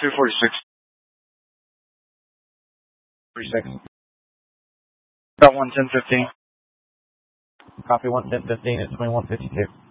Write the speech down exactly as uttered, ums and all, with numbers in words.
two forty-six. forty-six. About one ten fifteen. Copy one ten fifteen at twenty-one fifty-two.